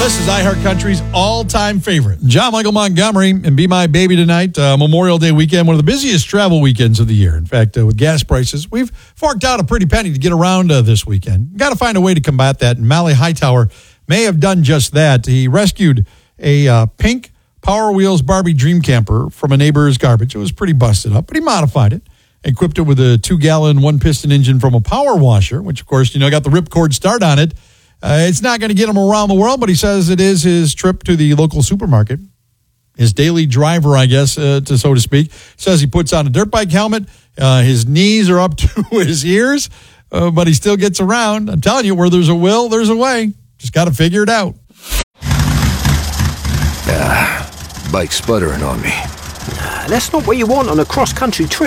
This is iHeartCountry's all-time favorite. John Michael Montgomery and Be My Baby Tonight. Memorial Day weekend, one of the busiest travel weekends of the year. In fact, with gas prices, we've forked out a pretty penny to get around this weekend. Got to find a way to combat that, and Mally Hightower may have done just that. He rescued a pink Power Wheels Barbie Dream Camper from a neighbor's garbage. It was pretty busted up, but he modified it, equipped it with a 2-gallon, 1-piston engine from a power washer, which, of course, got the ripcord start on it. It's not going to get him around the world, but he says it is his trip to the local supermarket. His daily driver, I guess, so to speak. Says he puts on a dirt bike helmet. His knees are up to his ears, but he still gets around. I'm telling you, where there's a will, there's a way. Just got to figure it out. Bike sputtering on me. That's not what you want on a cross-country trip.